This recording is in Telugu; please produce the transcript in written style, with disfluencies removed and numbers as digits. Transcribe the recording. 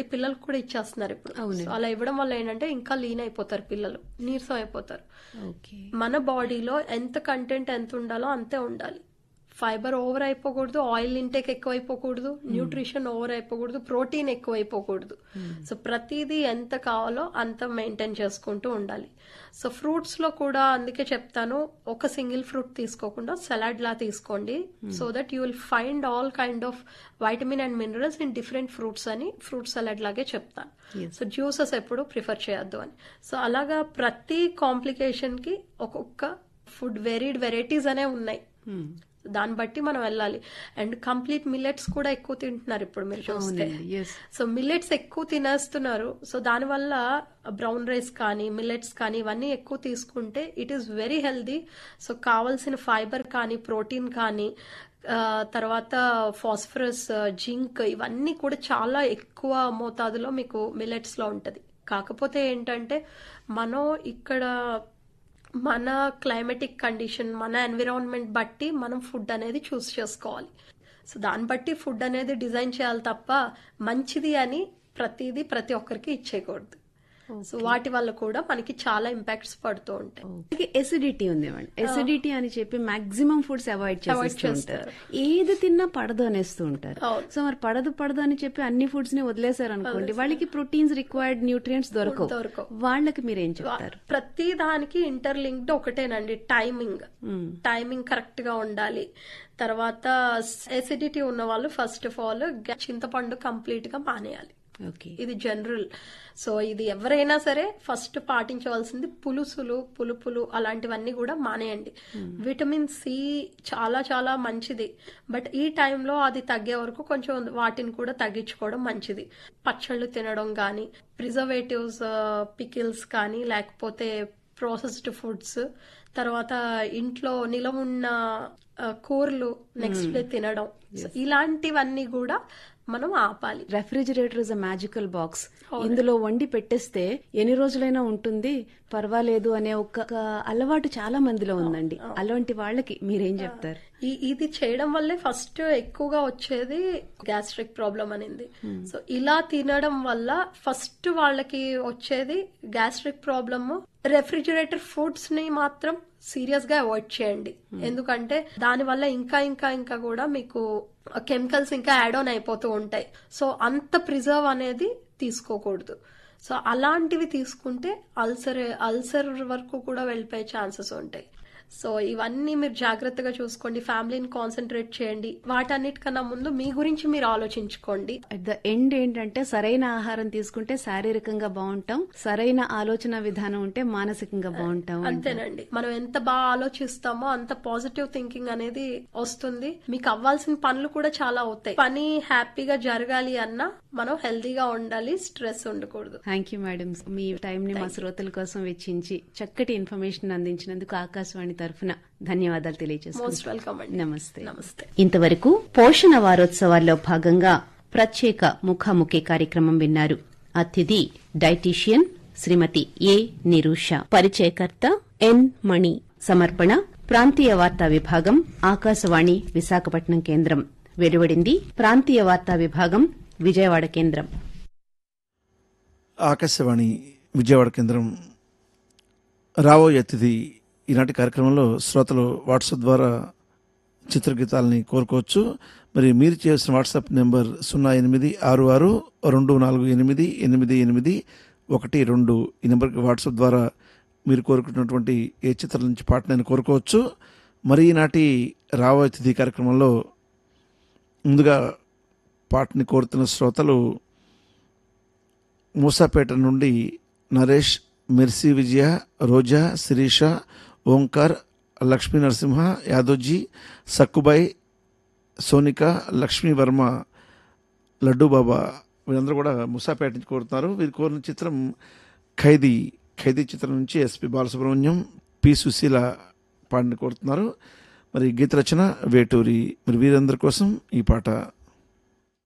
పిల్లలకు కూడా ఇచ్చేస్తున్నారు ఇప్పుడు. సో అలా ఇవ్వడం వల్ల ఏంటంటే ఇంకా లీన్ అయిపోతారు పిల్లలు, నీరసం అయిపోతారు. మన బాడీలో ఎంత కంటెంట్ ఎంత ఉండాలో అంతే ఉండాలి. ఫైబర్ ఓవర్ అయిపోకూడదు, ఆయిల్ ఇంటేక్ ఎక్కువ అయిపోకూడదు, న్యూట్రిషన్ ఓవర్ అయిపోకూడదు, ప్రోటీన్ ఎక్కువ అయిపోకూడదు. సో ప్రతిదీ ఎంత కావాలో అంత మెయింటైన్ చేసుకుంటూ ఉండాలి. సో ఫ్రూట్స్ లో కూడా అందుకే చెప్తాను, ఒక సింగిల్ ఫ్రూట్ తీసుకోకుండా సలాడ్ లా తీసుకోండి. So that you will find all kind of vitamin and minerals in different fruits అని ఫ్రూట్ సలాడ్ లాగే చెప్తాను. సో జ్యూసెస్ ఎప్పుడు ప్రిఫర్ చేయొద్దు అని. సో అలాగా ప్రతి కాంప్లికేషన్ కి ఒక్కొక్క ఫుడ్ వెరైటీస్ అనే ఉన్నాయి. దాన్ని బట్టి మనం వెళ్ళాలి. అండ్ కంప్లీట్ మిల్లెట్స్ కూడా ఎక్కువ తింటున్నారు ఇప్పుడు మీరు చూస్తే. సో మిల్లెట్స్ ఎక్కువ తినేస్తున్నారు. సో దానివల్ల బ్రౌన్ రైస్ కానీ మిల్లెట్స్ కానీ ఇవన్నీ ఎక్కువ తీసుకుంటే it is very healthy. So కావాల్సిన ఫైబర్ కానీ ప్రోటీన్ కానీ తర్వాత ఫాస్ఫరస్, జింక్ ఇవన్నీ కూడా చాలా ఎక్కువ మోతాదులో మీకు మిల్లెట్స్ లో ఉంటది. కాకపోతే ఏంటంటే మనం ఇక్కడ మన క్లైమేటిక్ కండిషన్, మన ఎన్విరాన్మెంట్ బట్టి మనం ఫుడ్ అనేది చూస్ చేసుకోవాలి. సో దాన్ని బట్టి ఫుడ్ అనేది డిజైన్ చేయాలి తప్ప మంచిది అని ప్రతి ఒక్కరికి ఇచ్చేయకూడదు. సో వాటి వల్ల కూడా మనకి చాలా ఇంపాక్ట్స్ పడుతూ ఉంటాయి. ఎసిడిటీ ఉంది, ఎసిడిటీ అని చెప్పి మాక్సిమం ఫుడ్స్ అవాయిడ్ చేస్తారు. ఏది తిన్నా పడదు అనేస్తూ ఉంటారు. సో మరి పడదు అని చెప్పి అన్ని ఫుడ్స్ ని వదిలేశారు అనుకోండి, వాళ్ళకి ప్రోటీన్స్ రిక్వైర్డ్ న్యూట్రియంట్స్ దొరకవు. వాళ్ళకి మీరేం చెప్తారు? ప్రతి దానికి ఇంటర్లింక్డ్ ఒకటేనండి, టైమింగ్ కరెక్ట్ గా ఉండాలి. తర్వాత ఎసిడిటీ ఉన్న వాళ్ళు ఫస్ట్ ఆఫ్ ఆల్ చింతపండు కంప్లీట్ గా మానేయాలి. ఇది జనరల్. సో ఇది ఎవరైనా సరే ఫస్ట్ పాటించవలసింది పులుపులు అలాంటివన్నీ కూడా మానేయండి. విటమిన్ సి చాలా చాలా మంచిది, బట్ ఈ టైంలో అది తగ్గే వరకు కొంచెం వాటిని కూడా తగ్గించుకోవడం మంచిది. పచ్చళ్ళు తినడం కానీ, ప్రిజర్వేటివ్స్ పికిల్స్ కానీ, లేకపోతే ప్రాసెస్డ్ ఫుడ్స్, తర్వాత ఇంట్లో నిలవ ఉన్న కూరలు నెక్స్ట్ డే తినడం, ఇలాంటివన్నీ కూడా మనం ఆపాలి. Refrigerator is a magical box. ఇందులో వండి పెట్టేస్తే ఎన్ని రోజులైనా ఉంటుంది, పర్వాలేదు అనే ఒక అలవాటు చాలా మందిలో ఉందండి. అలాంటి వాళ్ళకి మీరేం చెప్తారు? ఇది చేయడం వల్లే ఫస్ట్ ఎక్కువగా వచ్చేది గ్యాస్ట్రిక్ ప్రాబ్లం అనేది. సో ఇలా తినడం వల్ల ఫస్ట్ వాళ్ళకి వచ్చేది గ్యాస్ట్రిక్ ప్రాబ్లమ్. రెఫ్రిజిరేటర్ ఫుడ్స్ ని మాత్రం సీరియస్ గా అవాయిడ్ చేయండి. ఎందుకంటే దాని వల్ల ఇంకా కూడా మీకు కెమికల్స్ ఇంకా యాడ్ ఆన్ అయిపోతూ ఉంటాయి. సో అంత ప్రిజర్వ్ అనేది తీసుకోకూడదు. సో అలాంటివి తీసుకుంటే అల్సర్ వరకు కూడా వెళ్ళిపోయే ఛాన్సెస్ ఉంటాయి. సో ఇవన్నీ మీరు జాగ్రత్తగా చూసుకోండి, ఫ్యామిలీని కాన్సన్ట్రేట్ చేయండి. వాటన్నిటికన్నా ముందు మీ గురించి మీరు ఆలోచించుకోండి. అట్ ద ఎండ్ ఏంటంటే సరైన ఆహారం తీసుకుంటే శారీరకంగా బాగుంటాం, సరైన ఆలోచన విధానం ఉంటే మానసికంగా బాగుంటాం. అంతేనండి. మనం ఎంత బాగా ఆలోచిస్తామో అంత పాజిటివ్ థింకింగ్ అనేది వస్తుంది. మీకు అవ్వాల్సిన పనులు కూడా చాలా అవుతాయి. పని హ్యాపీగా జరగాలి అన్నా మనం హెల్దీగా ఉండాలి, స్ట్రెస్ ఉండకూడదు. Thank you madam, me time ని మా శ్రోతల కోసం వెచ్చించి చక్కటి ఇన్ఫర్మేషన్ అందించినందుకు ఆకాశవాణి తరఫున ధన్యవాదాలు తెలియజేస్తున్నాను. మోస్ట్ వెల్కమ్ అండి. నమస్తే. ఇంతవరకు పోషణ వారోత్సవాల్లో భాగంగా ప్రత్యేక ముఖాముఖి కార్యక్రమం విన్నారు. అతిథి డైటీషియన్ శ్రీమతి ఏ నిరూష, పరిచయకర్త ఎన్ మణి, సమర్పణ ప్రాంతీయ వార్తా విభాగం, ఆకాశవాణి విశాఖపట్నం కేంద్రం. వెలువడింది ప్రాంతీయ వార్తా విభాగం, విజయవాడ కేంద్రం. ఆకాశవాణి విజయవాడ కేంద్రం. రాబోయే అతిథి ఈనాటి కార్యక్రమంలో శ్రోతలు వాట్సాప్ ద్వారా చిత్రగీతాలని కోరుకోవచ్చు. మరి మీరు చేసిన వాట్సాప్ నెంబర్ 086424888812. ఈ నెంబర్కి వాట్సాప్ ద్వారా మీరు కోరుకున్నటువంటి ఏ చిత్రాల నుంచి పాటనైనా కోరుకోవచ్చు. మరి ఈనాటి రాబోయే అతిథి కార్యక్రమంలో ముందుగా పాటని కోరుతున్న శ్రోతలు మూసాపేట నుండి నరేష్, మెర్సీ విజయ, రోజా, శిరీష, ఓంకార్, లక్ష్మీ నరసింహ, యాదవ్జీ, సక్కుబాయ్, సోనిక, లక్ష్మీ వర్మ, లడ్డూ బాబా, వీళ్ళందరూ కూడా మూసాపేట నుంచి కోరుతున్నారు. వీరు కోరిన చిత్రం ఖైదీ చిత్రం నుంచి ఎస్పి బాలసుబ్రహ్మణ్యం, పి సుశీల పాటని కోరుతున్నారు. మరి గీత రచన వేటూరి. మరి వీరందరి కోసం ఈ పాట.